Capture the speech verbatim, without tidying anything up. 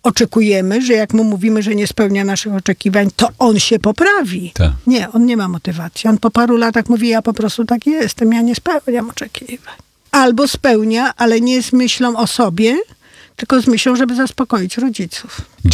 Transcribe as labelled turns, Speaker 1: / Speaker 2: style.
Speaker 1: oczekujemy, że jak mu mówimy, że nie spełnia naszych oczekiwań, to on się poprawi.
Speaker 2: Tak.
Speaker 1: Nie, on nie ma motywacji. On po paru latach mówi, ja po prostu taki jestem, ja nie spełniam oczekiwań. Albo spełnia, ale nie z myślą o sobie, tylko z myślą, żeby zaspokoić rodziców.